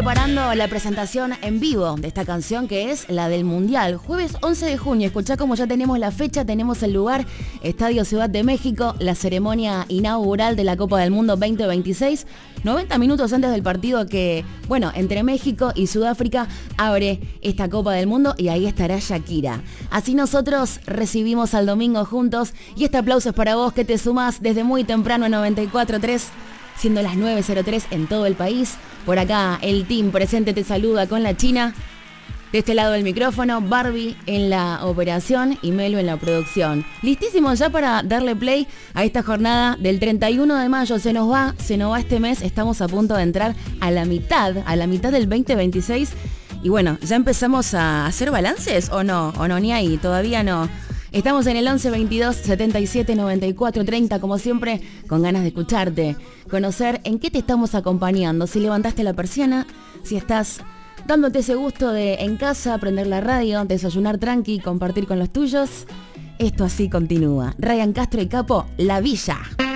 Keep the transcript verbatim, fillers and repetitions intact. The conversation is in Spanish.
preparando la presentación en vivo de esta canción que es la del Mundial. Jueves once de junio, escuchá como ya tenemos la fecha, tenemos el lugar, Estadio Ciudad de México, la ceremonia inaugural de la Copa del Mundo veinte veintiséis. noventa minutos antes del partido que, bueno, entre México y Sudáfrica abre esta Copa del Mundo y ahí estará Shakira. Así nosotros recibimos al domingo juntos y este aplauso es para vos que te sumás desde muy temprano en noventa y cuatro punto tres, siendo las nueve cero tres en todo el país. Por acá el team presente te saluda con la China. De este lado del micrófono, Barbie en la operación y Melo en la producción. Listísimos ya para darle play a esta jornada del treinta y uno de mayo. Se nos va, se nos va este mes. Estamos a punto de entrar a la mitad, a la mitad del veinte veintiséis. Y bueno, ¿ya empezamos a hacer balances o no? ¿O no? Ni ahí, todavía no. Estamos en el once veintidós setenta y siete noventa y cuatro treinta, como siempre, con ganas de escucharte, conocer en qué te estamos acompañando, si levantaste la persiana, si estás dándote ese gusto de en casa, prender la radio, desayunar tranqui, compartir con los tuyos. Esto así continúa. Ryan Castro y Capo, La Villa.